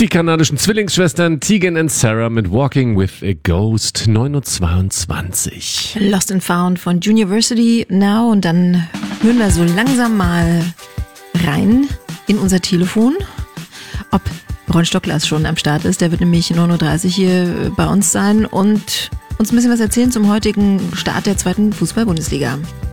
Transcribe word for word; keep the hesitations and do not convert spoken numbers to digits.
Die kanadischen Zwillingsschwestern Tegan und Sarah mit Walking with a Ghost, neun Uhr zweiundzwanzig. Lost and Found von University Now, und dann hören wir so langsam mal rein in unser Telefon, ob Ron Stockglas schon am Start ist. Der wird nämlich neun Uhr dreißig hier bei uns sein und uns ein bisschen was erzählen zum heutigen Start der zweiten Fußball-Bundesliga.